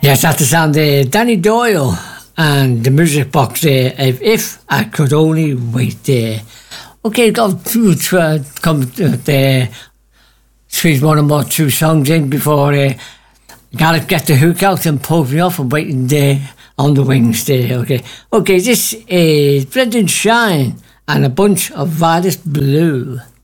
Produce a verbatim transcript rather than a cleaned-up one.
Yes, that's the sound there. Danny Doyle and the music box there. If, if I could only wait there. Okay, got to uh, come uh, there. Squeeze one or more two songs in before uh, gotta get the hook out and pull me off and waiting there on the wings there. Okay, okay. This is Brendan Shine and a bunch of Violet Blue.